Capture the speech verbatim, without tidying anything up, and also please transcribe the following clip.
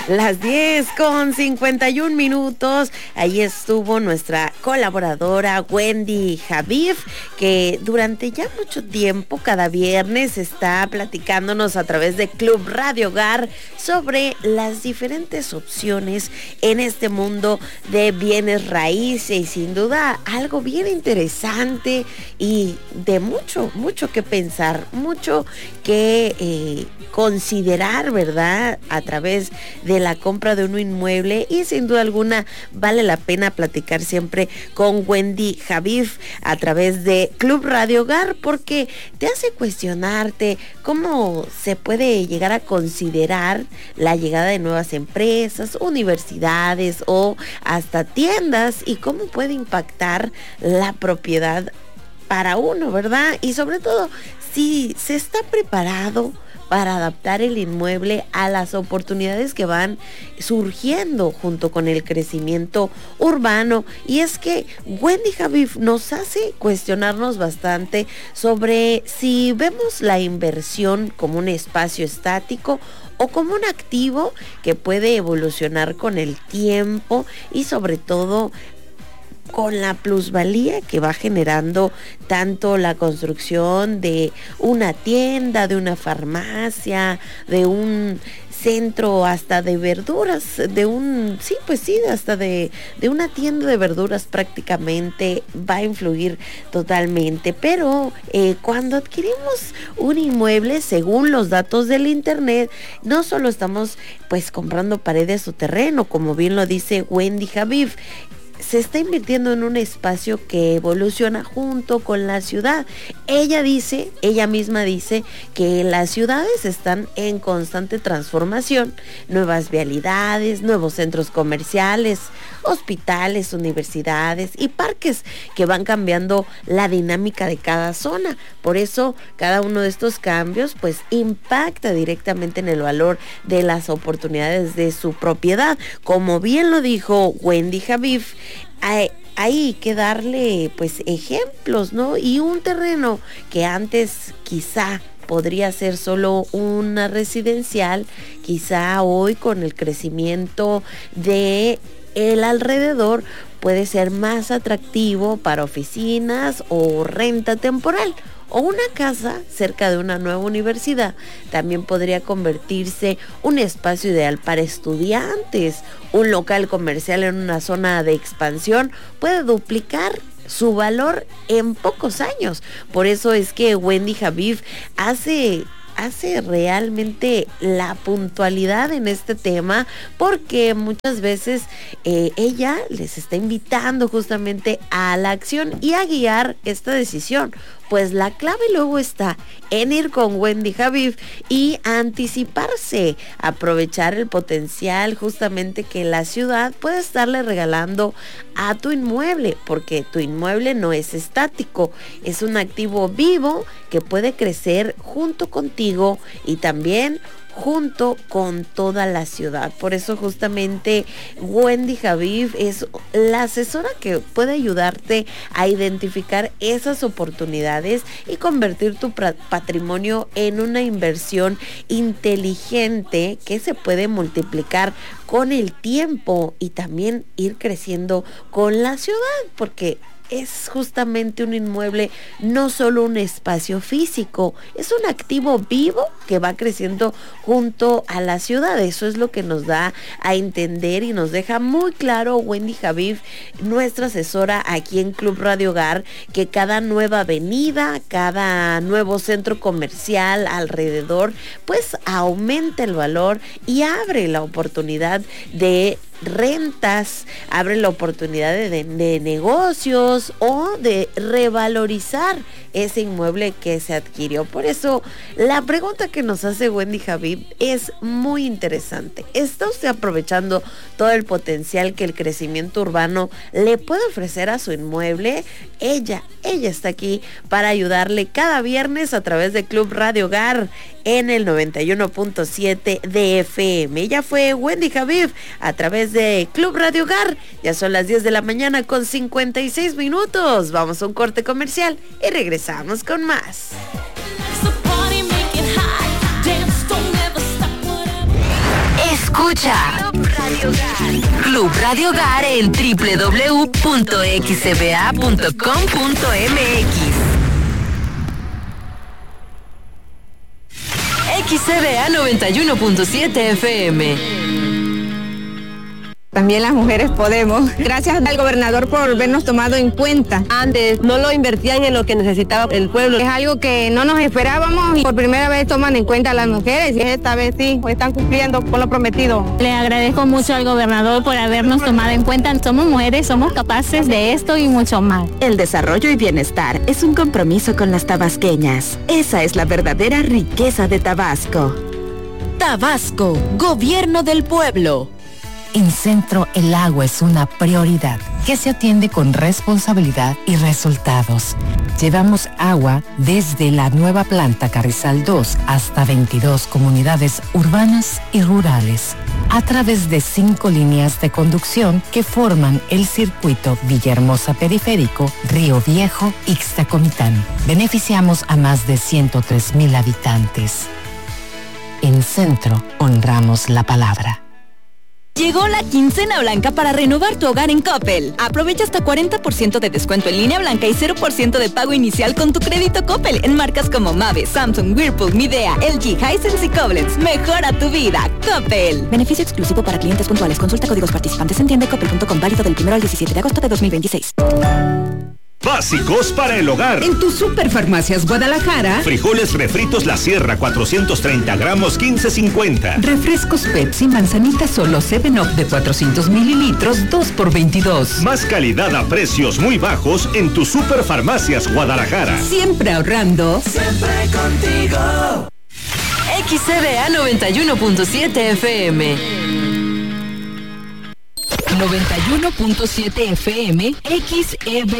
Las diez con cincuenta y un minutos. Ahí estuvo nuestra colaboradora Wendy Javif, que durante ya mucho tiempo, cada viernes, está platicándonos a través de Club Radio Hogar sobre las diferentes opciones en este mundo de bienes raíces, y sin duda algo bien interesante y de mucho, mucho que pensar, mucho que eh, considerar, ¿verdad? A través de la compra de un inmueble, y sin duda alguna vale la pena platicar siempre con Wendy Javif a través de Club Radio Hogar, porque te hace cuestionarte cómo se puede llegar a considerar la llegada de nuevas empresas, universidades o hasta tiendas, y cómo puede impactar la propiedad para uno, ¿verdad? Y sobre todo, si se está preparado para adaptar el inmueble a las oportunidades que van surgiendo junto con el crecimiento urbano. Y es que Wendy Javif nos hace cuestionarnos bastante sobre si vemos la inversión como un espacio estático o como un activo que puede evolucionar con el tiempo, y sobre todo con la plusvalía que va generando tanto la construcción de una tienda, de una farmacia, de un centro hasta de verduras, de un, sí, pues sí, hasta de, de una tienda de verduras prácticamente va a influir totalmente. Pero eh, cuando adquirimos un inmueble, según los datos del internet, no solo estamos pues comprando paredes o terreno, como bien lo dice Wendy Javif, se está invirtiendo en un espacio que evoluciona junto con la ciudad. Ella dice, ella misma dice que las ciudades están en constante transformación, nuevas vialidades, nuevos centros comerciales, hospitales, universidades y parques que van cambiando la dinámica de cada zona. Por eso, cada uno de estos cambios pues impacta directamente en el valor de las oportunidades de su propiedad. Como bien lo dijo Wendy Javif, hay, hay que darle pues ejemplos, ¿no? Y un terreno que antes quizá podría ser solo una residencial, quizá hoy con el crecimiento de el alrededor puede ser más atractivo para oficinas o renta temporal. O una casa cerca de una nueva universidad también podría convertirse un espacio ideal para estudiantes. Un local comercial en una zona de expansión puede duplicar su valor en pocos años. Por eso es que Wendy Javif hace... hace realmente la puntualidad en este tema, porque muchas veces eh, ella les está invitando justamente a la acción y a guiar esta decisión. Pues la clave luego está en ir con Wendy Javif y anticiparse, aprovechar el potencial justamente que la ciudad puede estarle regalando a tu inmueble, porque tu inmueble no es estático, es un activo vivo que puede crecer junto contigo y también junto con toda la ciudad. Por eso justamente Wendy Javif es la asesora que puede ayudarte a identificar esas oportunidades y convertir tu patrimonio en una inversión inteligente que se puede multiplicar con el tiempo y también ir creciendo con la ciudad, porque es justamente un inmueble, no solo un espacio físico, es un activo vivo que va creciendo junto a la ciudad. Eso es lo que nos da a entender y nos deja muy claro Wendy Javif, nuestra asesora aquí en Club Radio Hogar, que cada nueva avenida, cada nuevo centro comercial alrededor, pues aumenta el valor y abre la oportunidad de rentas, abre la oportunidad de, de, de negocios o de revalorizar ese inmueble que se adquirió. Por eso la pregunta que nos hace Wendy Javif es muy interesante. ¿Está usted aprovechando todo el potencial que el crecimiento urbano le puede ofrecer a su inmueble? Ella, ella está aquí para ayudarle cada viernes a través de Club Radio Hogar en el noventa y uno punto siete de F M. Ella fue Wendy Javif a través de Club Radio Hogar. Ya son las diez de la mañana con cincuenta y seis minutos. Vamos a un corte comercial y regresamos con más. Escucha Escucha Club Radio Hogar. Club Radio Hogar en doble u doble u doble u punto x c b a punto com punto m x. X C B A noventa y uno punto siete F M. También las mujeres podemos. Gracias al gobernador por habernos tomado en cuenta. Antes no lo invertían en lo que necesitaba el pueblo. Es algo que no nos esperábamos y por primera vez toman en cuenta a las mujeres y esta vez sí, están cumpliendo con lo prometido. Le agradezco mucho al gobernador por habernos tomado en cuenta. Somos mujeres, somos capaces de esto y mucho más. El desarrollo y bienestar es un compromiso con las tabasqueñas. Esa es la verdadera riqueza de Tabasco. Tabasco, Gobierno del Pueblo. En Centro, el agua es una prioridad que se atiende con responsabilidad y resultados. Llevamos agua desde la nueva planta Carrizal dos hasta veintidós comunidades urbanas y rurales, a través de cinco líneas de conducción que forman el circuito Villahermosa Periférico, Río Viejo, Ixtacomitán. Beneficiamos a más de ciento tres mil habitantes. En Centro, honramos la palabra. Llegó la quincena blanca para renovar tu hogar en Coppel. Aprovecha hasta cuarenta por ciento de descuento en línea blanca y cero por ciento de pago inicial con tu crédito Coppel en marcas como Mave, Samsung, Whirlpool, Midea, L G, Hisense y Koblenz. Mejora tu vida, Coppel. Beneficio exclusivo para clientes puntuales. Consulta códigos participantes en tienda coppel punto com, válido del primero al diecisiete de agosto de dos mil veintiséis. Básicos para el hogar. En tu Superfarmacias Guadalajara. Frijoles refritos La Sierra, cuatrocientos treinta gramos, quince cincuenta. Refrescos Pepsi Manzanita Solo siete up de cuatrocientos mililitros, dos por veintidós. Más calidad a precios muy bajos en tu Superfarmacias Guadalajara. Siempre ahorrando. Siempre contigo. X C B A noventa y uno punto siete F M. noventa y uno punto siete F M, X E B